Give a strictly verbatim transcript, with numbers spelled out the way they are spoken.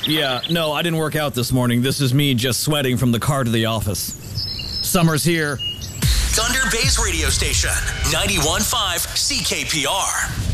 Yeah, no, I didn't work out this morning. This is me just sweating from the car to the office. Summer's here. Thunder Bay's radio station, ninety-one point five C K P R.